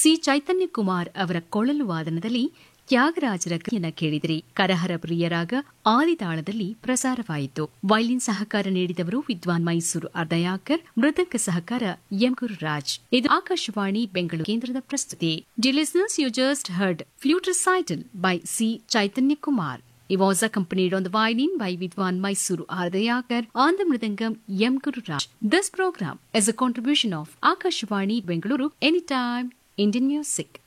C ಚೈತನ್ಯ ಕುಮಾರ್ ಅವರ ಕೊಳಲು ವಾದನದಲ್ಲಿ ತ್ಯಾಗರಾಜರ ಕೃತಿಯನ್ನು ಕೇಳಿದಿರಿ. ಕರಹರ ಪ್ರಿಯರಾಗ ಆದಿತಾಳದಲ್ಲಿ ಪ್ರಸಾರವಾಯಿತು. ವೈಲಿನ್ ಸಹಕಾರ ನೀಡಿದವರು ವಿದ್ವಾನ್ ಮೈಸೂರು ಅರ್ಧಯಾಕರ್, ಮೃದಂಗ ಸಹಕಾರ ಎಂ ಗುರುರಾಜ್. ಇದು ಆಕಾಶವಾಣಿ ಬೆಂಗಳೂರು ಕೇಂದ್ರದ ಪ್ರಸ್ತುತಿ. Dear listeners, you just heard Flute Recital by C. Chaitanya Kumar. He was accompanied on the violin by Vidwan Mysuru Ardayakar, on the mridangam M. Guru Raj. This program is a contribution of Akashvani Bengaluru, Anytime Indian Music.